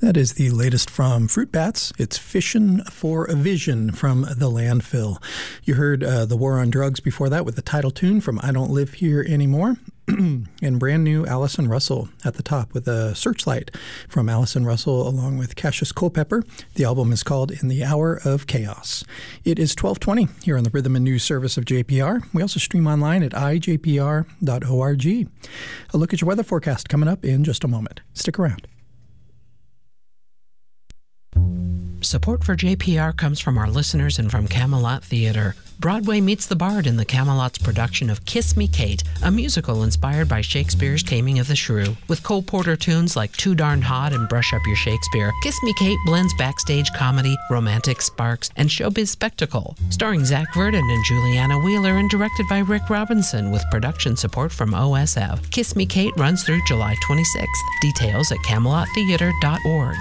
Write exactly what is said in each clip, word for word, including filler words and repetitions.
That is the latest from Fruit Bats. It's Fishin' for a Vision from The Landfill. You heard uh, The War on Drugs before that with the title tune from I Don't Live Here Anymore. And brand new Allison Russell at the top with a Searchlight from Allison Russell along with Cassius Culpepper. The album is called In the Hour of Chaos. It is twelve twenty here on the Rhythm and News Service of J P R. We also stream online at i j p r dot org. A look at your weather forecast coming up in just a moment. Stick around. Support for J P R comes from our listeners and from Camelot Theater. Broadway meets the Bard in the Camelot's production of Kiss Me Kate, a musical inspired by Shakespeare's Taming of the Shrew. With Cole Porter tunes like Too Darn Hot and Brush Up Your Shakespeare, Kiss Me Kate blends backstage comedy, romantic sparks, and showbiz spectacle. Starring Zach Verdon and Juliana Wheeler and directed by Rick Robinson with production support from O S F. Kiss Me Kate runs through July twenty-sixth. Details at camelot theater dot org.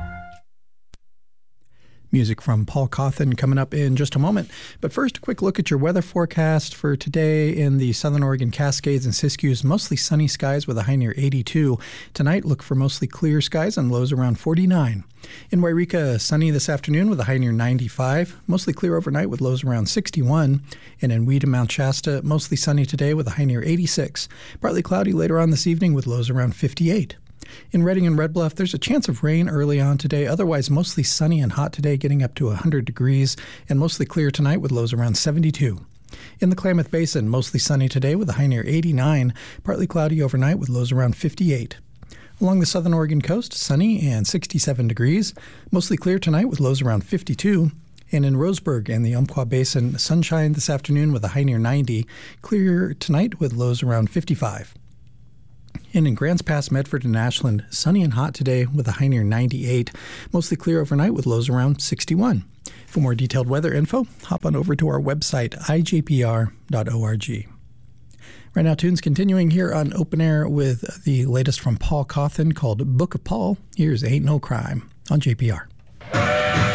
Music from Paul Cawthon coming up in just a moment. But first, a quick look at your weather forecast for today in the Southern Oregon Cascades and Siskiyous. Mostly sunny skies with a high near eighty-two. Tonight, look for mostly clear skies and lows around forty-nine. In Wairika, sunny this afternoon with a high near ninety-five. Mostly clear overnight with lows around sixty-one. And in Weed and Mount Shasta, mostly sunny today with a high near eighty-six. Partly cloudy later on this evening with lows around fifty-eight. In Redding and Red Bluff, there's a chance of rain early on today. Otherwise, mostly sunny and hot today, getting up to one hundred degrees, and mostly clear tonight with lows around seventy-two. In the Klamath Basin, mostly sunny today with a high near eighty-nine, partly cloudy overnight with lows around fifty-eight. Along the southern Oregon coast, sunny and sixty-seven degrees, mostly clear tonight with lows around fifty-two. And in Roseburg and the Umpqua Basin, sunshine this afternoon with a high near ninety, clear tonight with lows around fifty-five. And in Grants Pass, Medford, and Ashland, sunny and hot today with a high near ninety-eight, mostly clear overnight with lows around sixty-one. For more detailed weather info, hop on over to our website, i j p r dot org. Right now, tunes continuing here on Open Air with the latest from Paul Cawthon called Book of Paul. Here's Ain't No Crime on J P R.